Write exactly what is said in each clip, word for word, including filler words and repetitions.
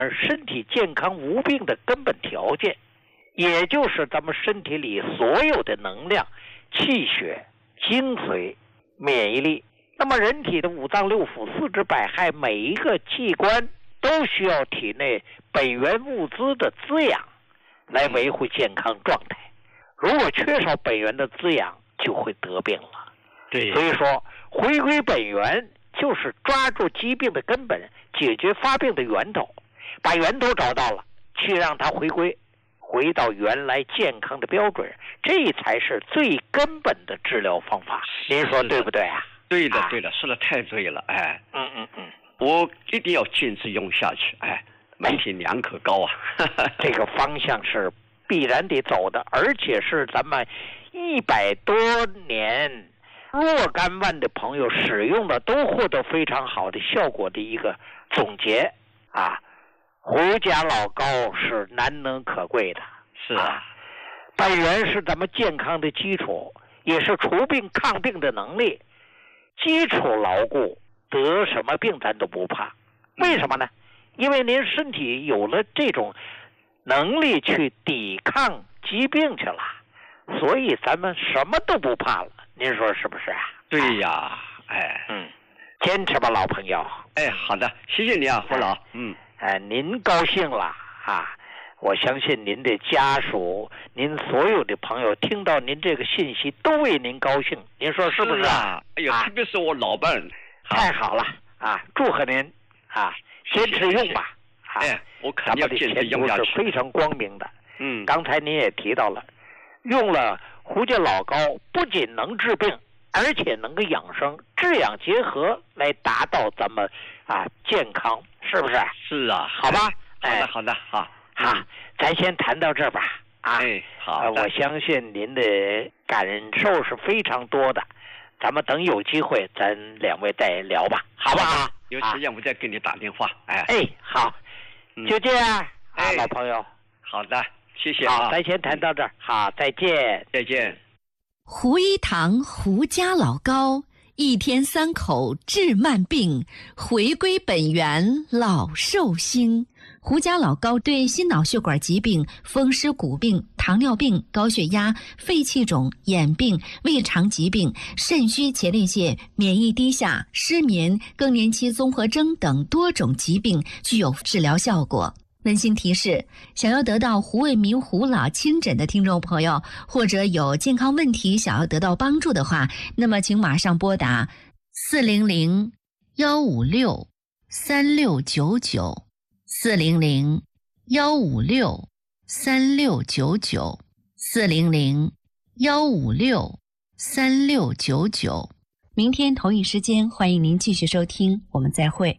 而身体健康无病的根本条件，也就是咱们身体里所有的能量、气血、精髓、免疫力。那么人体的五脏六腑、四肢百骸，每一个器官都需要体内本源物资的滋养来维护健康状态。如果缺少本源的滋养，就会得病了。 对， 所以说回归本源就是抓住疾病的根本，解决发病的源头，把源头找到了，去让它回归回到原来健康的标准，这才是最根本的治疗方法。您说对不对啊？ 对的，对的，说的太对了，哎， 嗯嗯嗯， 我一定要坚持用下去，哎，门庭两可高啊， 这个方向是必然得走的，而且是咱们一百多年若干万的朋友使用的都获得非常好的效果的一个总结啊。胡家老膏是难能可贵的， 是啊， 本源是咱们健康的基础，也是除病抗病的能力。基础牢固，得什么病咱都不怕。为什么呢？因为您身体有了这种能力去抵抗疾病去了，所以咱们什么都不怕了。您说是不是啊？ 对呀，哎， 嗯，坚持吧，老朋友。 哎，好的，谢谢你啊，胡老。嗯， 哎，您高兴了啊！我相信您的家属，您所有的朋友听到您这个信息都为您高兴，您说是不是啊？哎呦，特别是我老伴， 太好了啊！祝贺您啊，坚持用吧。 哎，我肯定要坚持用下去。 是非常光明的。 嗯， 刚才您也提到了，用了胡家老膏不仅能治病，而且能够养生，治养结合来达到咱们啊健康，是不是？ 是啊， 好吧。 好的，好的，好。 好，咱先谈到这儿吧。啊， 哎，好的。 我相信您的感受是非常多的，咱们等有机会，咱两位再聊吧，好不好？ 有时间我再给你打电话。哎， 哎，好，就这样。 哎， 老朋友。 好的，谢谢啊。 好，咱先谈到这儿。好，再见， 再见。 胡一堂胡家老膏，一天三口治慢病，回归本源老寿星。胡家老膏对心脑血管疾病、风湿骨病、糖尿病、高血压、肺气肿、眼病、胃肠疾病、肾虚前列腺、免疫低下、失眠、更年期综合征等多种疾病具有治疗效果。温馨提示：想要得到胡卫民胡老亲诊的听众朋友，或者有健康问题想要得到帮助的话，那么请马上拨打四零零幺五六三六九九。四零零幺五六三六九九，四零零幺五六三六九九。明天同一时间，欢迎您继续收听，我们再会。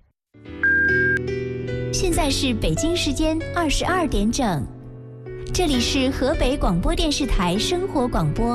现在是北京时间二十二点整，这里是河北广播电视台生活广播。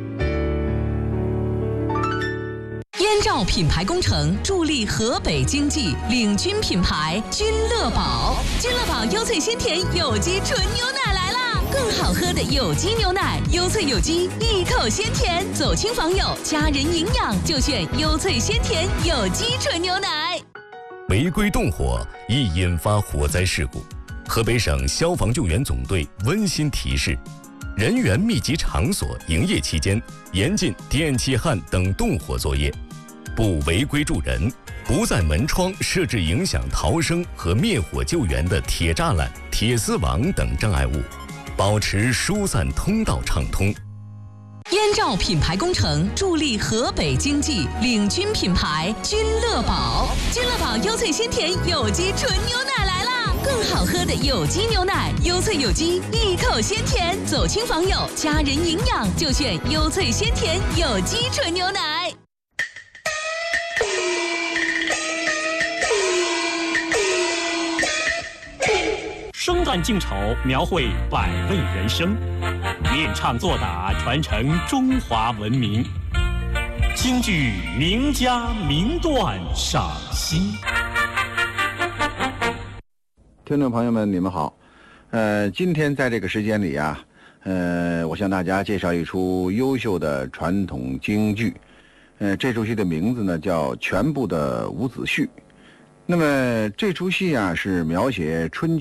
燕赵品牌工程助力河北经济，领军品牌君乐宝。君乐宝优萃鲜甜有机纯牛奶来啦！更好喝的有机牛奶，优萃有机，一口鲜甜，走亲访友，家人营养就选优萃鲜甜有机纯牛奶。 违规动火易引发火灾事故，河北省消防救援总队温馨提示：人员密集场所营业期间，严禁电气焊等动火作业，不违规助人，不在门窗设置影响逃生和灭火救援的铁栅栏、铁丝网等障碍物，保持疏散通道畅通。 燕赵品牌工程助力河北经济，领军品牌君乐宝。君乐宝优萃鲜甜有机纯牛奶来啦！更好喝的有机牛奶，优萃有机，一口鲜甜，走亲访友，家人营养就选优萃鲜甜有机纯牛奶。 生旦净丑，描绘百味人生；念唱作打，传承中华文明。京剧名家名段赏析。 听众朋友们，你们好。呃，今天在这个时间里啊，呃，我向大家介绍一出优秀的传统京剧。呃，这出戏的名字呢叫《全部的伍子胥》。 那么这出戏啊，是描写春